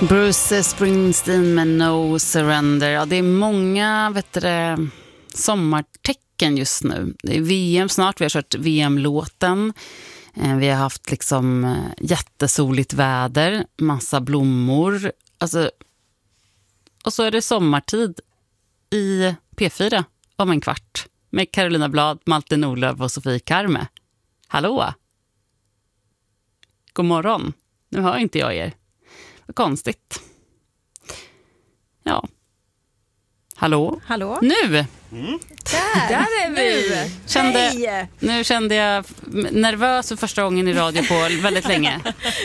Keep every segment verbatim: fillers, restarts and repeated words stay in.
Bruce Springsteen med No Surrender. Ja, det är många vet du, sommartecken just nu. Det är V M snart, vi har kört V M-låten. Vi har haft liksom jättesoligt väder, massa blommor. Alltså, och så är det sommartid i P fyra om en kvart. Med Carolina Blad, Malte Nordlöf och Sofie Karme. Hallå! God morgon. Nu hör inte jag er. Vad konstigt. Ja. Hallå? Hallå? Nu! Mm. Där, Där är vi! Nu. Kände, Hej. nu kände jag nervös för första gången i radio på väldigt länge.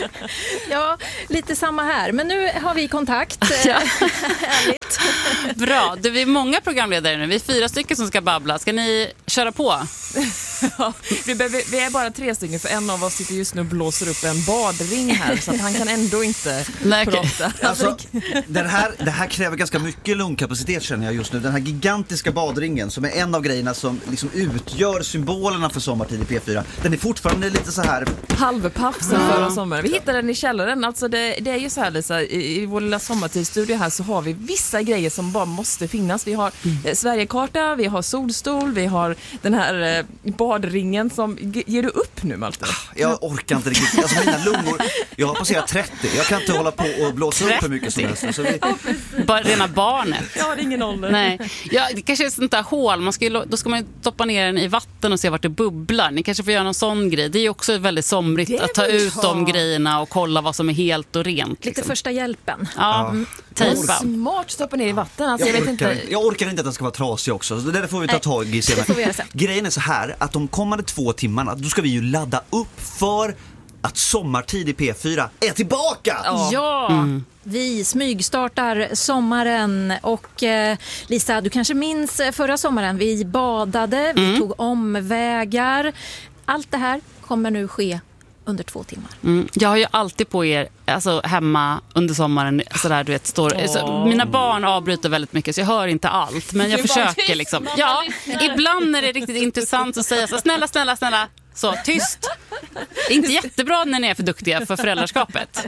Ja, lite samma här. Men nu har vi kontakt. Ja. Härligt. Bra, du, vi är många programledare nu. Vi är fyra stycken som ska babbla. Ska ni köra på? Ja, vi, behöver, vi är bara tre stycken för en av oss sitter just nu och blåser upp en badring här så att han kan ändå inte Nej, prata. Alltså, den här, det här kräver ganska mycket lungkapacitet känner jag just nu. Den här gigantiska badringen som är en av grejerna som liksom utgör symbolerna för sommartid i P fyra. Den är fortfarande lite så här halvpaff sen förra sommaren. Vi hittade den i källaren. Alltså det, det är ju så här Lisa, i, i vår lilla sommartidsstudio här så har vi vissa grejer som bara måste finnas. Vi har mm. eh, Sverigekarta, vi har solstol, vi har den här eh, badringen som g- ger du upp nu Malte? Jag orkar inte riktigt. Alltså mina lungor, jag har passerat trettio. Jag kan inte hålla på och blåsa upp för mycket som helst. Så vi... Bara rena barnet. Jag har ingen ålder. Nej. Ja, det kanske är sånt där hål. Man ska ju, då ska man ju toppa ner den i vatten och se vart det bubblar. Ni kanske får göra någon sån grej. Det är ju också väldigt somrigt att ta ut ha. de grejerna och kolla vad som är helt och rent. Liksom. Lite första hjälpen. Ja, mm. Tejpa. Smart stoppa ner i vatten. Alltså, jag, jag, vet orkar, inte. jag orkar inte att den ska vara trasig också. Så det där får vi ta tag i senare. Grejen är så här att de kommande två timmarna då ska vi ju ladda upp för att sommartid i P fyra är tillbaka. Ja. ja. Mm. Vi smygstartar sommaren och eh, Lisa, du kanske minns förra sommaren. Vi badade, vi mm. tog omvägar. Allt det här kommer nu ske under två timmar. Mm. Jag har ju alltid på er alltså, hemma under sommaren sådär, du vet, står, oh. så, mina barn avbryter väldigt mycket så jag hör inte allt men jag försöker liksom. Ja, ibland är det riktigt intressant att säga så snälla, snälla, snälla så, tyst. Inte jättebra när ni är för duktiga för föräldraskapet.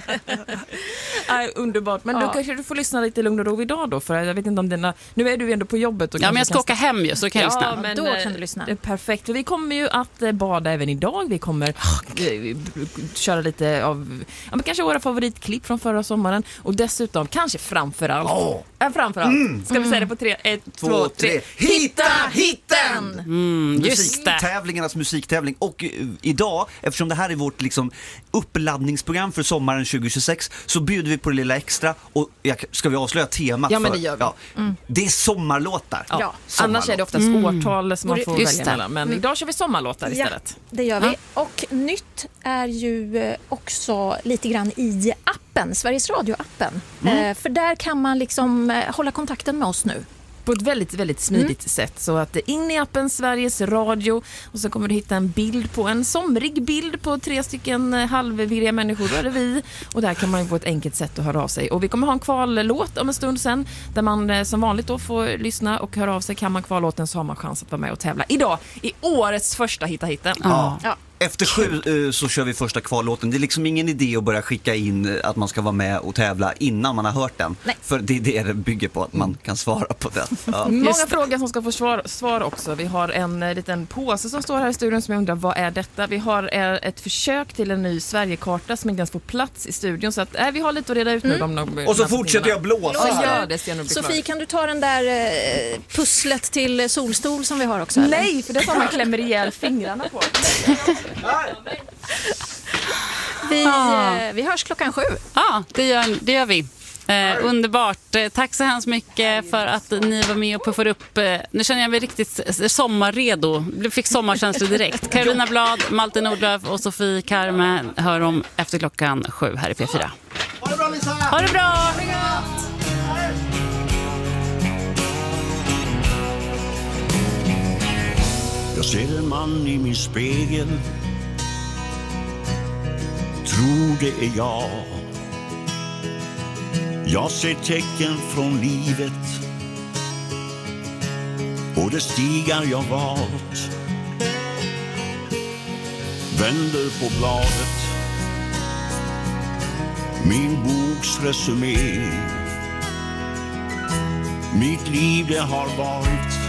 Nej, underbart. Men ja. då kanske du får lyssna lite lugn och ro idag då. För jag vet inte om dina... Nu är du ändå på jobbet. Och ja, men jag ska åka hem ju så kan jag ja, lyssna. Men, då kan du lyssna. Det är perfekt. För vi kommer ju att bada även idag. Vi kommer oh, köra lite av... Ja, men kanske våra favoritklipp från förra sommaren. Och dessutom, kanske framförallt... Oh. Äh, framförallt. Mm. Ska vi säga det på tre? Ett, två, två tre. Hitta hitten! Mm, just det. Musiktävlingarnas musiktävling. Och uh, idag, eftersom det här är vårt liksom, uppladdningsprogram för sommaren tjugo tjugosex så bjuder vi på det lilla extra. Och jag, ska vi avslöja temat? Ja, men det för, gör vi. Ja, mm. Det är sommarlåtar. Ja. Ja. Annars är det oftast mm. årtal som man får just välja mellan. Men mm. idag kör vi sommarlåtar istället. Ja, det gör vi. Och nytt är ju också lite grann i appen, Sveriges Radio-appen. Mm. Eh, för där kan man liksom eh, hålla kontakten med oss nu. På ett väldigt, väldigt smidigt mm. sätt. Så att in i appen Sveriges Radio och så kommer du hitta en bild på en somrig bild på tre stycken halvvirriga människor, då är det vi. Och där kan man ju på ett enkelt sätt att höra av sig. Och vi kommer ha en kvallåt om en stund sen där man som vanligt då får lyssna och höra av sig. Kan man kvallåten så har man chans att vara med och tävla idag i årets första Hitta hitten. Ja. Ja. Efter sju så kör vi första kvarlåten. Det är liksom ingen idé att börja skicka in att man ska vara med och tävla innan man har hört den. Nej. För det är det det bygger på, att man kan svara på den. Ja. Många frågor som ska få svar, svar också. Vi har en eh, liten påse som står här i studion som jag undrar, vad är detta? Vi har eh, ett försök till en ny Sverigekarta som inte ens får plats i studion. Så att, eh, vi har lite att reda ut nu. Mm. De, de, och så fortsätter jag blåsa. Ja, gör det, Sten, Sofie, kan du ta den där eh, pusslet till solstol som vi har också? Eller? Nej, för det får man klämmer ihjäl fingrarna på. Vi, ah. eh, vi hörs klockan sju. Ja, det gör, det gör vi. Eh, underbart. Eh, tack så hemskt mycket för att ni var med och puffade upp. Eh, nu känner jag mig riktigt sommarredo. Du fick sommarkänslor direkt. Carolina Blad, Malte Nordlöf och Sofie Karme hör om efter klockan sju här i P fyra. Ha det bra, Lisa! Ha det bra! Jag ser en man i min spegel. Tror det är jag. Jag ser tecken från livet och det stigar jag valt. Vänder på bladet min boks resumé. Mitt liv det har varit